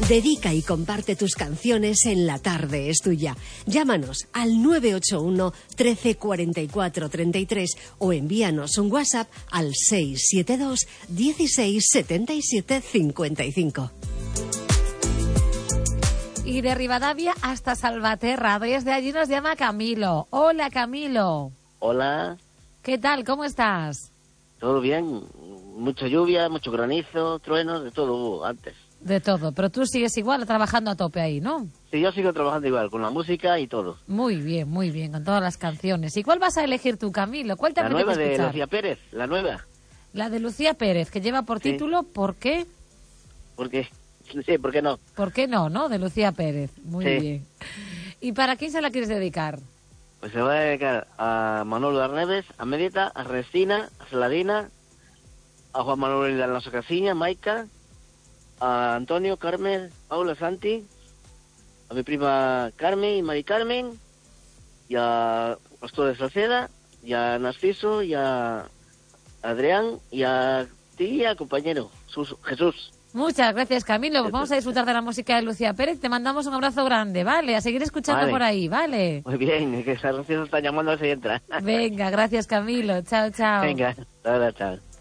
Dedica y comparte tus canciones en La Tarde es Tuya. Llámanos al 981 13 44 33 o envíanos un WhatsApp al 672 16 77 55. Y de Rivadavia hasta Salvaterra, desde allí nos llama Camilo. Hola, Camilo. Hola. ¿Qué tal? ¿Cómo estás? Todo bien. Mucha lluvia, mucho granizo, truenos, de todo hubo antes. De todo, pero tú sigues igual trabajando a tope ahí, ¿no? Sí, yo sigo trabajando igual, con la música y todo. Muy bien, con todas las canciones. ¿Y cuál vas a elegir tú, Camilo? ¿Cuál te La apetece nueva de escuchar? Lucía Pérez, la nueva. La de Lucía Pérez, que lleva por título ¿Por qué? Porque, sí, ¿por qué no? ¿Por qué no, no? De Lucía Pérez. Muy Sí. bien. ¿Y para quién se la quieres dedicar? Pues se va a dedicar a Manolo Arneves, a Medita, a Restina, a Saladina, a Juan Manuel Alonso Casiña, Maica, a Antonio, Carmen, Paula, Santi, a mi prima Carmen y Mari Carmen, y a Pastor de Salceda, y a Narciso, y a Adrián, y a ti y a compañero Jesús. Muchas gracias, Camilo. Pues vamos a disfrutar de la música de Lucía Pérez. Te mandamos un abrazo grande, ¿vale? A seguir escuchando Vale. por ahí, ¿vale? Muy bien, que Narciso está llamando a ver si entra. Venga, gracias, Camilo. Chao, chao. Venga, ahora, chao.